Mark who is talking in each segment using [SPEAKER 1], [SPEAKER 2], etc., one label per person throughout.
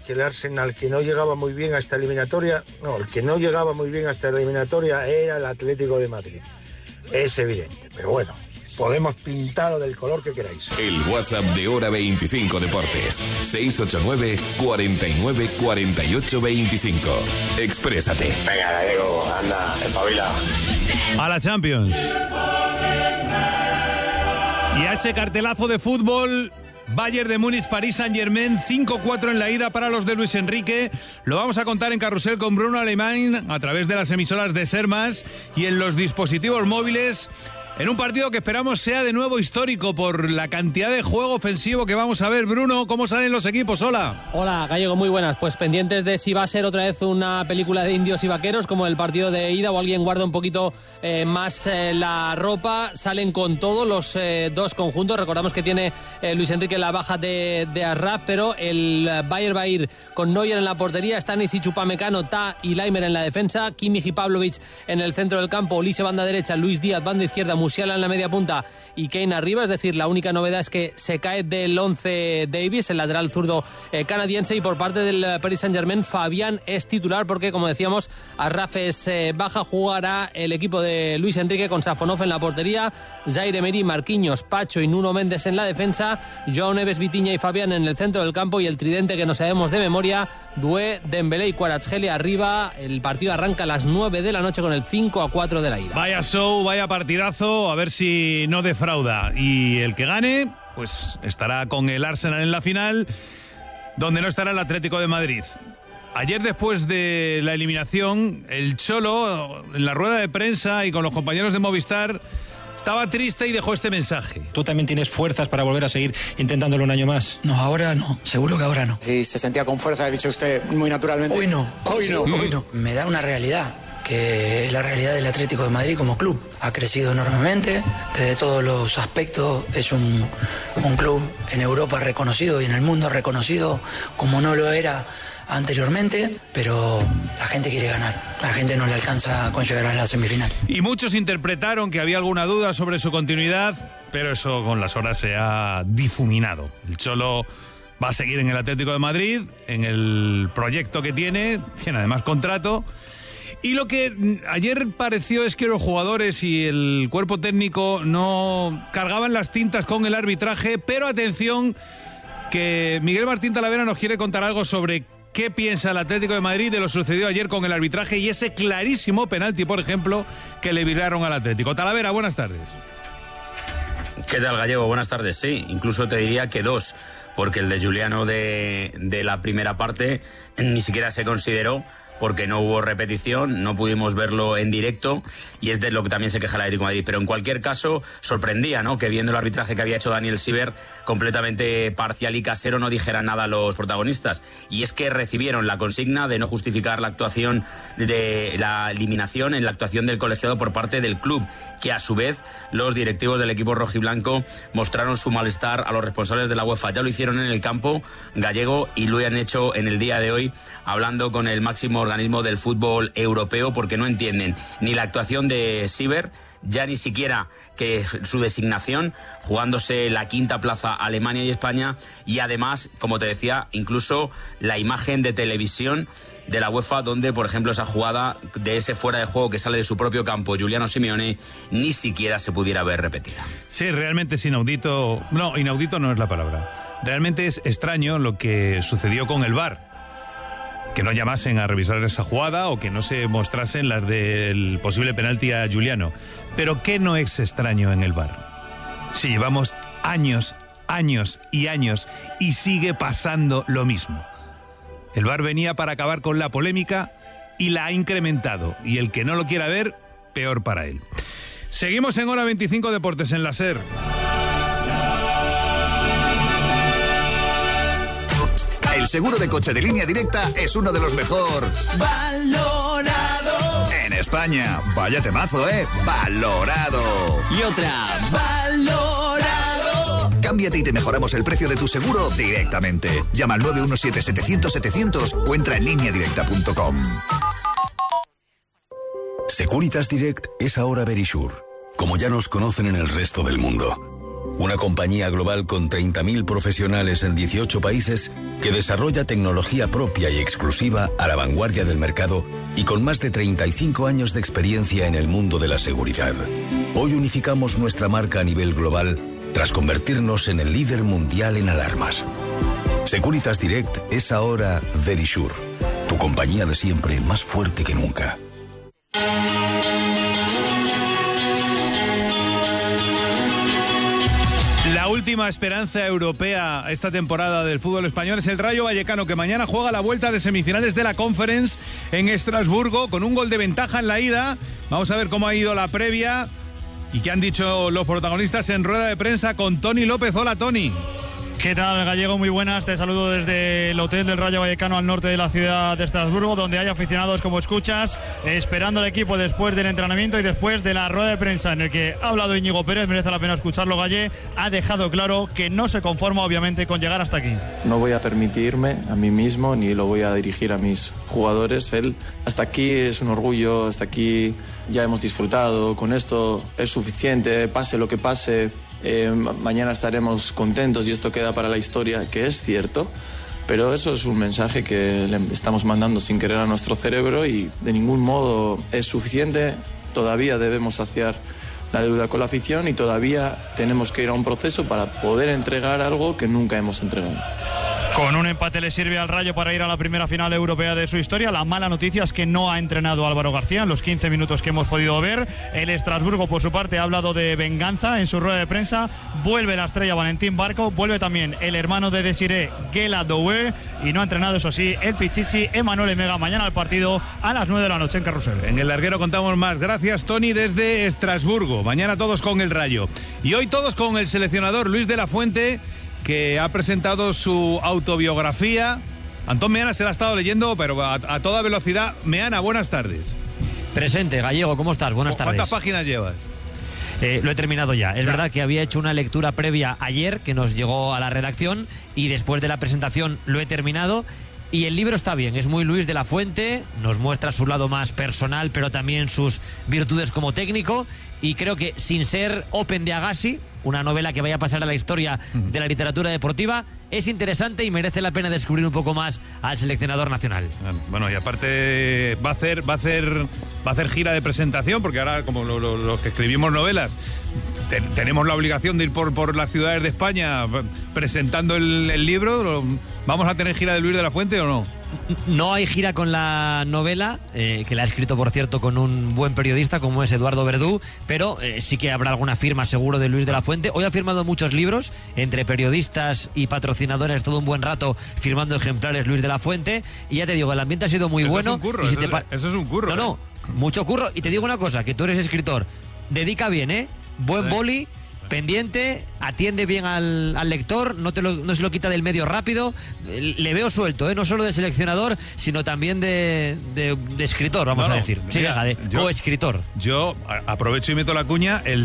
[SPEAKER 1] que el Arsenal, que no llegaba muy bien a esta eliminatoria, el que no llegaba muy bien a esta eliminatoria era el Atlético de Madrid. Es evidente, pero bueno, podemos pintarlo del color que queráis.
[SPEAKER 2] El WhatsApp de Hora 25 Deportes, 689 49 48 25. Exprésate.
[SPEAKER 3] Venga, Gallego, anda, espabila.
[SPEAKER 4] A la Champions. Y a ese cartelazo de fútbol, Bayern de Múnich, París Saint-Germain, 5-4 en la ida para los de Luis Enrique. Lo vamos a contar en Carrusel con Bruno Alemán a través de las emisoras de Ser Más y en los dispositivos móviles, en un partido que esperamos sea de nuevo histórico por la cantidad de juego ofensivo que vamos a ver. Bruno, ¿cómo salen los equipos? Hola.
[SPEAKER 5] Hola, Gallego, muy buenas. Pues pendientes de si va a ser otra vez una película de indios y vaqueros como el partido de ida, o alguien guarda un poquito más la ropa. Salen con todos los dos conjuntos. Recordamos que tiene Luis Enrique la baja de Ashraf, pero el Bayern va a ir con Neuer en la portería, Stanisic, Upamecano, Ta y Laimer en la defensa, Kimmich y Pavlovic en el centro del campo, Olise banda derecha, Luis Díaz banda izquierda, Musiala en la media punta y Kane arriba. Es decir, la única novedad es que se cae del 11 Davis, el lateral zurdo canadiense, y por parte del Paris Saint-Germain Fabián es titular porque, como decíamos, Ashraf es baja. Jugará el equipo de Luis Enrique con Safonov en la portería, Zaire Emery, Marquinhos, Pacho y Nuno Méndez en la defensa, Joao Neves, Vitinha y Fabián en el centro del campo, y el tridente que no sabemos de memoria, Doué, Dembélé y Kvaratskhelia arriba. El partido arranca a las 9 de la noche con el 5-4 de la ida.
[SPEAKER 4] Vaya show, vaya partidazo, a ver si no defrauda. Y el que gane, pues estará con el Arsenal en la final, donde no estará el Atlético de Madrid. Ayer, después de la eliminación, el Cholo, en la rueda de prensa y con los compañeros de Movistar, estaba triste y dejó este mensaje.
[SPEAKER 6] ¿Tú también tienes fuerzas para volver a seguir intentándolo un año más?
[SPEAKER 7] No, ahora no, seguro que ahora no.
[SPEAKER 8] Sí, se sentía con fuerza, ha dicho usted muy naturalmente.
[SPEAKER 7] Hoy no.
[SPEAKER 8] Hoy no.
[SPEAKER 7] Me da una realidad, que es la realidad del Atlético de Madrid como club. Ha crecido enormemente, desde todos los aspectos. Es un club en Europa reconocido y en el mundo reconocido como no lo era anteriormente, pero la gente quiere ganar. La gente no le alcanza con llegar a la semifinal.
[SPEAKER 4] Y muchos interpretaron que había alguna duda sobre su continuidad, pero eso con las horas se ha difuminado. El Cholo va a seguir en el Atlético de Madrid, en el proyecto que tiene además contrato. Y lo que ayer pareció es que los jugadores y el cuerpo técnico no cargaban las tintas con el arbitraje, pero atención, que Miguel Martín Talavera nos quiere contar algo sobre qué piensa el Atlético de Madrid de lo sucedido ayer con el arbitraje y ese clarísimo penalti, por ejemplo, que le viraron al Atlético. Talavera, buenas tardes.
[SPEAKER 9] ¿Qué tal, Gallego? Buenas tardes. Sí, incluso te diría que dos, porque el de Giuliano de la primera parte ni siquiera se consideró, porque no hubo repetición, no pudimos verlo en directo, y es de lo que también se queja el Atlético de Madrid. Pero en cualquier caso, sorprendía, ¿no?, que viendo el arbitraje que había hecho Daniel Siever, completamente parcial y casero, no dijeran nada los protagonistas. Y es que recibieron la consigna de no justificar la actuación de la eliminación en la actuación del colegiado por parte del club, que a su vez los directivos del equipo rojiblanco mostraron su malestar a los responsables de la UEFA. Ya lo hicieron en el campo, Gallego, y lo han hecho en el día de hoy, hablando con el máximo organismo del fútbol europeo, porque no entienden ni la actuación de Siever, ya ni siquiera que su designación, jugándose la quinta plaza Alemania y España, y además, como te decía, incluso la imagen de televisión de la UEFA, donde, por ejemplo, esa jugada de ese fuera de juego que sale de su propio campo, Giuliano Simeone, ni siquiera se pudiera ver repetida.
[SPEAKER 4] Sí, realmente es inaudito. No, inaudito no es la palabra. Realmente es extraño lo que sucedió con el VAR. Que no llamasen a revisar esa jugada o que no se mostrasen las del posible penalti a Giuliano. Pero ¿qué no es extraño en el VAR? Si llevamos años y sigue pasando lo mismo. El VAR venía para acabar con la polémica y la ha incrementado. Y el que no lo quiera ver, peor para él. Seguimos en Hora 25 Deportes en la SER.
[SPEAKER 10] El seguro de coche de Línea Directa es uno de los mejor valorado en España. Vaya temazo, valorado.
[SPEAKER 11] Y otra, valorado.
[SPEAKER 10] Cámbiate y te mejoramos el precio de tu seguro directamente. Llama al 917-700-700 o entra en lineadirecta.com.
[SPEAKER 12] Securitas Direct es ahora Verisure, como ya nos conocen en el resto del mundo. Una compañía global con 30.000 profesionales en 18 países que desarrolla tecnología propia y exclusiva a la vanguardia del mercado y con más de 35 años de experiencia en el mundo de la seguridad. Hoy unificamos nuestra marca a nivel global tras convertirnos en el líder mundial en alarmas. Securitas Direct es ahora Verisure, tu compañía de siempre más fuerte que nunca.
[SPEAKER 4] La última esperanza europea esta temporada del fútbol español es el Rayo Vallecano, que mañana juega la vuelta de semifinales de la Conference en Estrasburgo con un gol de ventaja en la ida. Vamos a ver cómo ha ido la previa y qué han dicho los protagonistas en rueda de prensa con Toni López. Hola, Toni.
[SPEAKER 11] ¿Qué tal, Gallego? Muy buenas. Te saludo desde el hotel del Rayo Vallecano al norte de la ciudad de Estrasburgo, donde hay aficionados, como escuchas, esperando al equipo después del entrenamiento y después de la rueda de prensa en el que ha hablado Íñigo Pérez. Merece la pena escucharlo. Galle ha dejado claro que no se conforma, obviamente, con llegar hasta aquí.
[SPEAKER 13] No voy a permitirme a mí mismo ni lo voy a dirigir a mis jugadores. Hasta aquí es un orgullo, hasta aquí ya hemos disfrutado, con esto es suficiente, pase lo que pase. Mañana estaremos contentos y esto queda para la historia, que es cierto, pero eso es un mensaje que le estamos mandando sin querer a nuestro cerebro y de ningún modo es suficiente. Todavía debemos saciar la deuda con la afición y todavía tenemos que ir a un proceso para poder entregar algo que nunca hemos entregado.
[SPEAKER 11] Con un empate le sirve al Rayo para ir a la primera final europea de su historia. La mala noticia es que no ha entrenado Álvaro García en los 15 minutos que hemos podido ver. El Estrasburgo, por su parte, ha hablado de venganza en su rueda de prensa. Vuelve la estrella Valentín Barco, vuelve también el hermano de Desiré, Guela Doué, y no ha entrenado, eso sí, el Pichichi, Emanuel Emega. Mañana el partido a las 9 de la noche en Carrusel.
[SPEAKER 4] En el larguero contamos más. Gracias, Toni, desde Estrasburgo. Mañana todos con el Rayo. Y hoy todos con el seleccionador Luis de la Fuente, que ha presentado su autobiografía. Antón Meana se la ha estado leyendo, pero a toda velocidad. Meana, buenas tardes.
[SPEAKER 14] Presente, Gallego, ¿cómo estás? Buenas tardes.
[SPEAKER 4] ¿Cuántas páginas llevas?
[SPEAKER 14] Lo he terminado ya. Es verdad que había hecho una lectura previa ayer, que nos llegó a la redacción, y después de la presentación lo he terminado. Y el libro está bien, es muy Luis de la Fuente, nos muestra su lado más personal, pero también sus virtudes como técnico, y creo que sin ser Open de Agassi, una novela que vaya a pasar a la historia de la literatura deportiva, es interesante y merece la pena descubrir un poco más al seleccionador nacional.
[SPEAKER 4] Bueno, y aparte va a hacer gira de presentación, porque ahora, como los que escribimos novelas, tenemos la obligación de ir por las ciudades de España presentando el libro. ¿Vamos a tener gira de Luis de la Fuente o no?
[SPEAKER 14] No hay gira con la novela, que la ha escrito, por cierto, con un buen periodista como es Eduardo Verdú, pero sí que habrá alguna firma seguro de Luis de la Fuente. Hoy ha firmado muchos libros, entre periodistas y patrocinadores, todo un buen rato firmando ejemplares Luis de la Fuente, y ya te digo, el ambiente ha sido muy bueno.
[SPEAKER 4] Es un curro, eso es un curro.
[SPEAKER 14] No, mucho curro, y te digo una cosa, que tú eres escritor, dedica bien, buen boli, pendiente, atiende bien al lector, no se lo quita del medio rápido. Le veo suelto, no solo de seleccionador, sino también de escritor, vamos a decir. Sí, de coescritor.
[SPEAKER 4] Yo aprovecho y meto la cuña el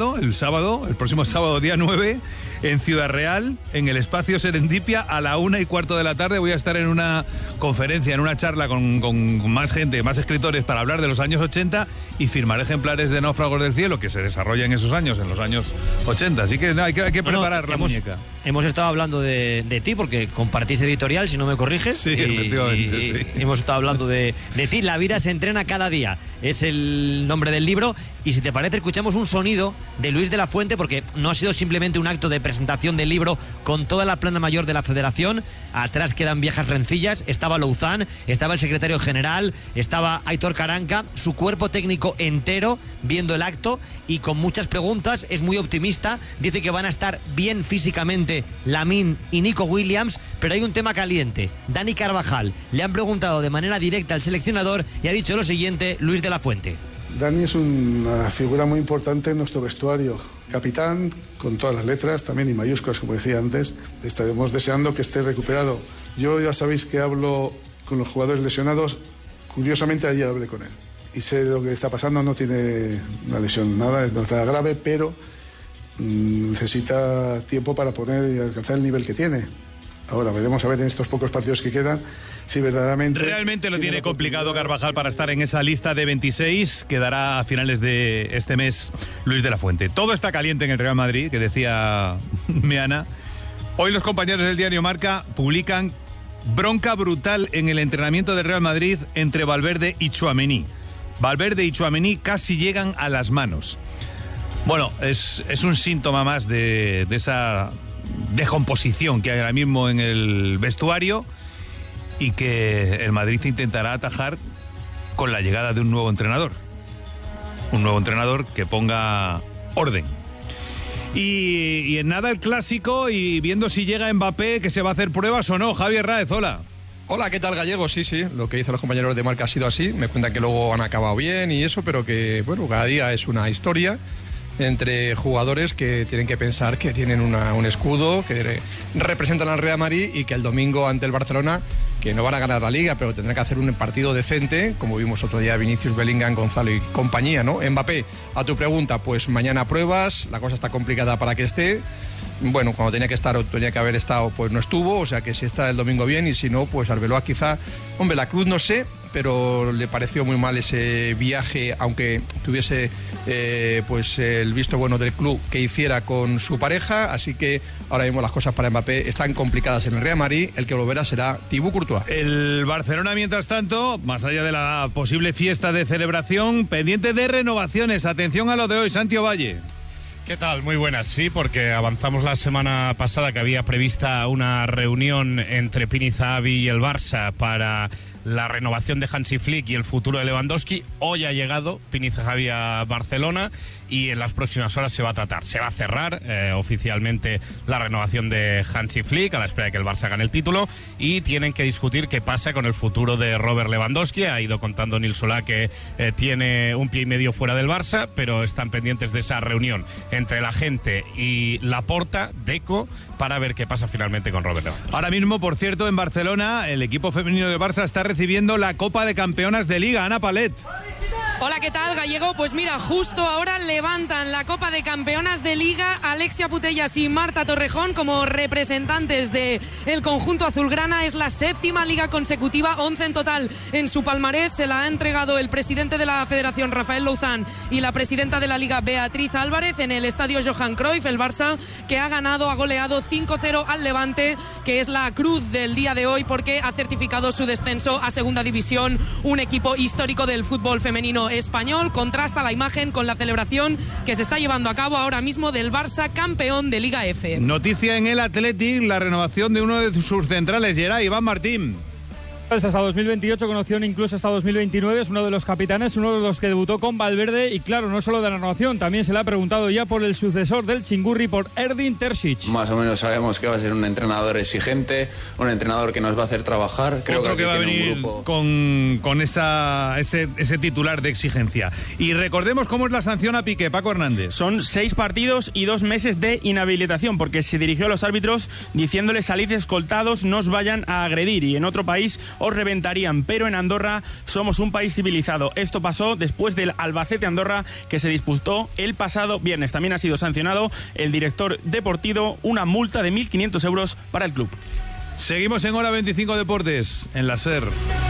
[SPEAKER 4] próximo sábado, día 9, en Ciudad Real, en el espacio Serendipia, a la 1:15 de la tarde. Voy a estar en una conferencia, en una charla con más gente, más escritores, para hablar de los años 80 y firmar ejemplares de Náufragos del Cielo, que se desarrolla en esos años, en los años 80, así que hay que preparar la muñeca.
[SPEAKER 14] Hemos estado hablando de ti, porque compartís editorial, si no me corriges.
[SPEAKER 4] Sí, efectivamente.
[SPEAKER 14] Sí. Hemos estado hablando de ti. La vida se entrena cada día, es el nombre del libro. Y si te parece, escuchamos un sonido de Luis de la Fuente, porque no ha sido simplemente un acto de presentación del libro con toda la plana mayor de la Federación. Atrás quedan viejas rencillas. Estaba Louzán, estaba el secretario general, estaba Aitor Caranca, su cuerpo técnico entero viendo el acto y con muchas preguntas. Es muy optimista, dice que van a estar bien físicamente Lamine y Nico Williams, pero hay un tema caliente. Dani Carvajal, le han preguntado de manera directa al seleccionador y ha dicho lo siguiente Luis de la Fuente.
[SPEAKER 15] Dani es una figura muy importante en nuestro vestuario. Capitán, con todas las letras, también y mayúsculas, como decía antes. Estaremos deseando que esté recuperado. Yo ya sabéis que hablo con los jugadores lesionados. Curiosamente, ayer hablé con él. Y sé lo que está pasando, no tiene una lesión, no es nada grave, pero necesita tiempo para poner y alcanzar el nivel que tiene. Ahora veremos a ver en estos pocos partidos que quedan si verdaderamente...
[SPEAKER 4] Realmente lo tiene complicado Carvajal para estar en esa lista de 26 que dará a finales de este mes Luis de la Fuente. Todo está caliente en el Real Madrid, que decía Meana, Hoy los compañeros del diario Marca publican bronca brutal en el entrenamiento del Real Madrid entre Valverde y Tchouaméni. Valverde y Tchouaméni casi llegan a las manos. Bueno, es un síntoma más de esa descomposición que hay ahora mismo en el vestuario y que el Madrid intentará atajar con la llegada de un nuevo entrenador. Un nuevo entrenador que ponga orden. Y en nada el clásico y viendo si llega Mbappé, que se va a hacer pruebas o no. Javier Ráez, hola.
[SPEAKER 16] Hola, ¿qué tal, Gallego? Sí, lo que dicen los compañeros de Marca ha sido así. Me cuentan que luego han acabado bien y eso, pero que, bueno, cada día es una historia entre jugadores que tienen que pensar que tienen un escudo, que representan al Real Madrid y que el domingo ante el Barcelona, que no van a ganar la Liga, pero tendrán que hacer un partido decente, como vimos otro día Vinicius, Bellingham, Gonzalo y compañía, ¿no? Mbappé, a tu pregunta, pues mañana pruebas, la cosa está complicada para que esté. Bueno, cuando tenía que estar o tenía que haber estado, pues no estuvo, o sea que si está el domingo bien y si no, pues Arbeloa quizá, hombre, la Cruz no sé, pero le pareció muy mal ese viaje, aunque tuviese pues el visto bueno del club que hiciera con su pareja, así que ahora mismo las cosas para Mbappé están complicadas en el Real Madrid, el que volverá será Thibaut Courtois.
[SPEAKER 4] El Barcelona, mientras tanto, más allá de la posible fiesta de celebración, pendiente de renovaciones, atención a lo de hoy, Santi Ovalle.
[SPEAKER 17] ¿Qué tal? Muy buenas, sí, porque avanzamos la semana pasada que había prevista una reunión entre Pini Zahavi y el Barça para la renovación de Hansi Flick y el futuro de Lewandowski. Hoy ha llegado Pini Zahavi a Barcelona y en las próximas horas se va a cerrar oficialmente la renovación de Hansi Flick a la espera de que el Barça gane el título y tienen que discutir qué pasa con el futuro de Robert Lewandowski. Ha ido contando Nils Solá que tiene un pie y medio fuera del Barça, pero están pendientes de esa reunión entre la gente y Laporta, Deco, para ver qué pasa finalmente con Robert Lewandowski.
[SPEAKER 4] Ahora mismo, por cierto, en Barcelona, el equipo femenino de Barça está recibiendo la Copa de Campeonas de Liga. Ana Palet.
[SPEAKER 18] Hola, ¿qué tal, Gallego? Pues mira, justo ahora levantan la Copa de Campeonas de Liga Alexia Putellas y Marta Torrejón como representantes del conjunto azulgrana. Es la 7ª liga consecutiva, 11 en total en su palmarés. Se la ha entregado el presidente de la Federación, Rafael Louzán, y la presidenta de la Liga, Beatriz Álvarez, en el estadio Johan Cruyff. El Barça, que ha goleado 5-0 al Levante, que es la cruz del día de hoy porque ha certificado su descenso a Segunda División, un equipo histórico del fútbol femenino español. Contrasta la imagen con la celebración que se está llevando a cabo ahora mismo del Barça campeón de Liga F.
[SPEAKER 4] Noticia en el Athletic, la renovación de uno de sus centrales, Geray, Iván Martín.
[SPEAKER 19] Hasta 2028, con opción incluso hasta 2029, es uno de los capitanes, uno de los que debutó con Valverde y claro, no solo de la renovación, también se le ha preguntado ya por el sucesor del Chingurri, por Erdin Terzic.
[SPEAKER 20] Más o menos sabemos que va a ser un entrenador exigente, un entrenador que nos va a hacer trabajar. Creo
[SPEAKER 4] Otro
[SPEAKER 20] que
[SPEAKER 4] va a venir con ese titular de exigencia. Y recordemos cómo es la sanción a Piqué, Paco Hernández.
[SPEAKER 21] Son 6 partidos y 2 meses de inhabilitación, porque se dirigió a los árbitros diciéndoles salid escoltados, no os vayan a agredir, y en otro país os reventarían, pero en Andorra somos un país civilizado. Esto pasó después del Albacete-Andorra que se disputó el pasado viernes. También ha sido sancionado el director deportivo, una multa de 1.500 euros para el club.
[SPEAKER 4] Seguimos en Hora 25 Deportes, en la SER.